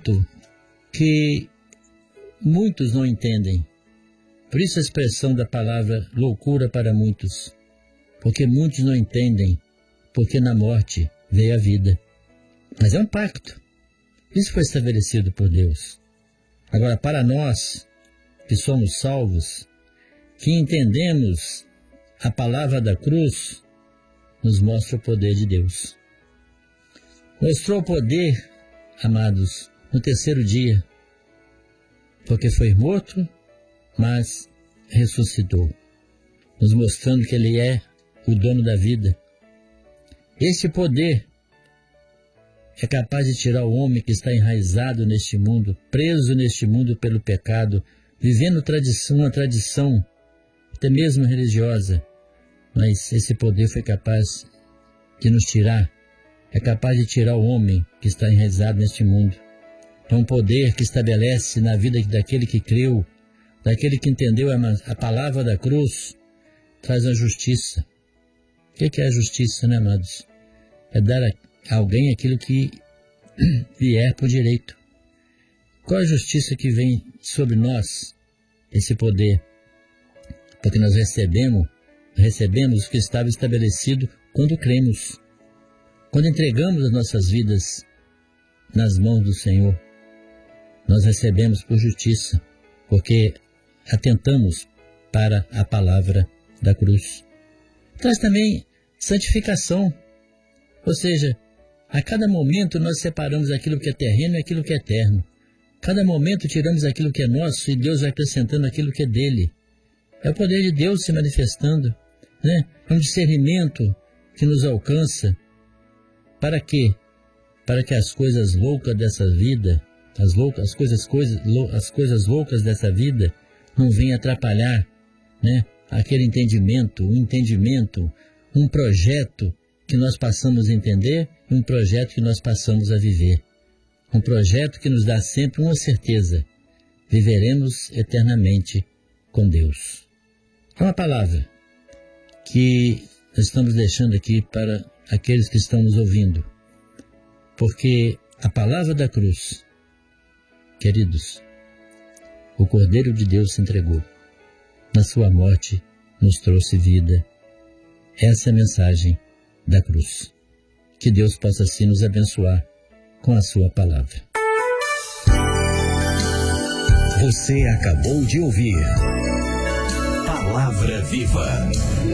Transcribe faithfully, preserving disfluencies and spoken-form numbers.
fato que muitos não entendem. Por isso a expressão da palavra loucura para muitos. Porque muitos não entendem, porque na morte veio a vida. Mas é um pacto. Isso foi estabelecido por Deus. Agora, para nós, que somos salvos, que entendemos a palavra da cruz, nos mostra o poder de Deus. Mostrou o poder, amados, no terceiro dia, porque foi morto, mas ressuscitou, nos mostrando que Ele é o dono da vida. Este poder é capaz de tirar o homem que está enraizado neste mundo, preso neste mundo pelo pecado, vivendo tradição, uma tradição, até mesmo religiosa, mas esse poder foi capaz de nos tirar, é capaz de tirar o homem que está enraizado neste mundo. É um poder que estabelece na vida daquele que creu, daquele que entendeu a palavra da cruz, traz a justiça. O que é a justiça, né, amados? É dar a alguém aquilo que vier por direito. Qual a justiça que vem sobre nós? Esse poder. Porque nós recebemos, recebemos o que estava estabelecido quando cremos. Quando entregamos as nossas vidas nas mãos do Senhor, nós recebemos por justiça, porque atentamos para a palavra da cruz. Traz também santificação, ou seja, a cada momento nós separamos aquilo que é terreno e aquilo que é eterno. Cada momento tiramos aquilo que é nosso e Deus vai acrescentando aquilo que é dele. É o poder de Deus se manifestando, né? É um discernimento que nos alcança. Para quê? Para que as coisas loucas dessa vida, as, loucas, as, coisas, coisas, as coisas loucas dessa vida não venham atrapalhar, né? Aquele entendimento, um entendimento, um projeto que nós passamos a entender e um projeto que nós passamos a viver. Um projeto que nos dá sempre uma certeza: viveremos eternamente com Deus. É uma palavra que nós estamos deixando aqui para aqueles que estão nos ouvindo, porque a palavra da cruz, queridos, o Cordeiro de Deus se entregou. Na sua morte nos trouxe vida. Essa é a mensagem da cruz. Que Deus possa assim nos abençoar com a sua palavra. Você acabou de ouvir Palavra Viva.